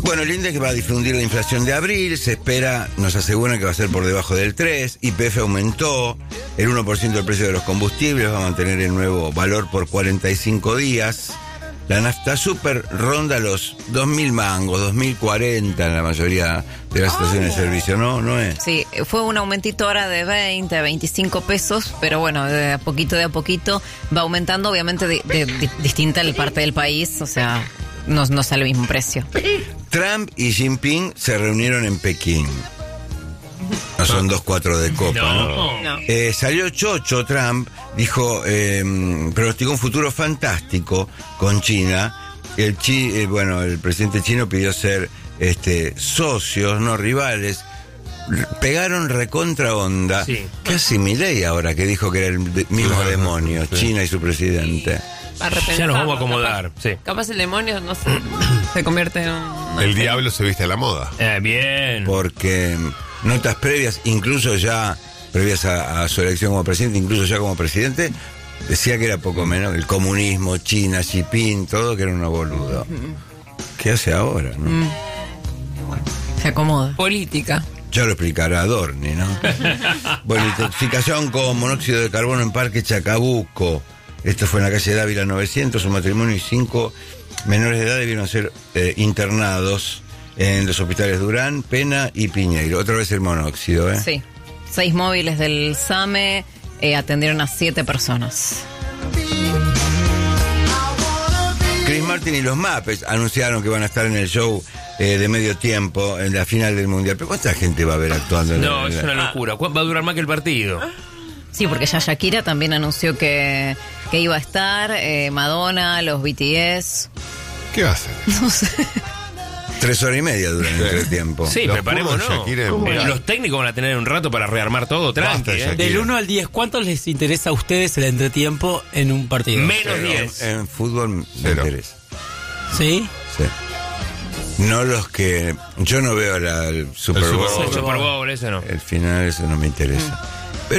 Bueno, el INDEC va a difundir la inflación de abril, se espera, nos aseguran que va a ser por debajo del 3, YPF aumentó, el 1% del precio de los combustibles va a mantener el nuevo valor por 45 días, la nafta super ronda los 2.000 mangos, 2.040 en la mayoría de las estaciones de servicio, ¿no es? Sí, fue un aumentito ahora de 20 a 25 pesos, pero bueno, de a poquito va aumentando, obviamente de distinta la parte del país, o sea, no sale el mismo precio. Trump y Jinping se reunieron en Pekín. No son 2-4 de copa, ¿no? Salió chocho Trump, dijo, pronosticó un futuro fantástico con China. El presidente chino pidió ser socios, no rivales. Pegaron recontra onda. Sí. Casi Milei ahora, que dijo que era el mismo demonio, sí. China y su presidente. Ya nos vamos a acomodar. Sí. Capaz el demonio, no sé, se convierte en el diablo se viste a la moda. Bien. Porque notas previas, incluso ya previas a su elección como presidente, incluso ya como presidente, decía que era poco menos el comunismo, China, Xi Jinping, todo que era una boludo. ¿Qué hace ahora, no? Se acomoda. Política. Ya lo explicará Adorni, ¿no? Bueno, intoxicación con monóxido de carbono en Parque Chacabuco. Esto fue en la calle Dávila 900, un matrimonio y 5 menores de edad debieron ser internados en los hospitales Durán, Pena y Piñeiro. Otra vez el monóxido, ¿eh? Sí. 6 móviles del SAME atendieron a 7 personas. Chris Martin y los Muppets anunciaron que van a estar en el show de medio tiempo en la final del Mundial. ¿Pero cuánta gente va a ver actuando? No, es una locura. Va a durar más que el partido. Sí, porque ya Shakira también anunció que iba a estar, Madonna, los BTS. ¿Qué va a hacer? No sé. 3 horas y media duran el entretiempo. Sí, preparémonos. Los técnicos van a tener un rato para rearmar todo, tranqui. Del 1 al 10, ¿cuánto les interesa a ustedes el entretiempo en un partido? Menos 10. En fútbol me interesa. ¿Sí? Sí. No los que... Yo no veo el Super Bowl. El Super Bowl, eso no. El final, eso no me interesa.